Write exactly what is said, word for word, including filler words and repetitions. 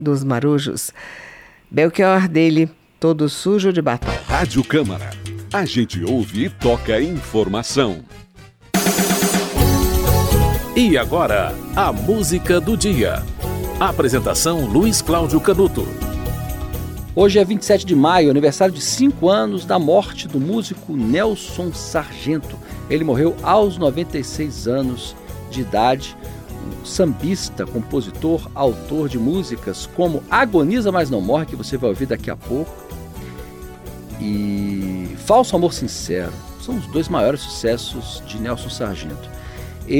dos Marujos. Belchior dele, todo sujo de batom. Rádio Câmara. A gente ouve e toca informação. E agora, a música do dia. Apresentação Luiz Cláudio Canuto. Hoje é vinte e sete de maio, aniversário de cinco anos da morte do músico Nelson Sargento. Ele morreu aos noventa e seis anos de idade. Um sambista, compositor, autor de músicas como Agoniza Mas Não Morre, que você vai ouvir daqui a pouco, e Falso Amor Sincero. São os dois maiores sucessos de Nelson Sargento.